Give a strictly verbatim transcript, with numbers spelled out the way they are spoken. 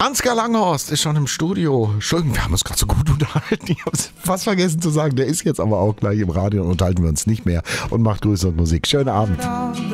Ansgar Langhorst ist schon im Studio. Entschuldigung, wir haben uns gerade so gut unterhalten. Ich habe es fast vergessen zu sagen. Der ist jetzt aber auch gleich im Radio und unterhalten wir uns nicht mehr und macht Grüße und Musik. Schönen Abend.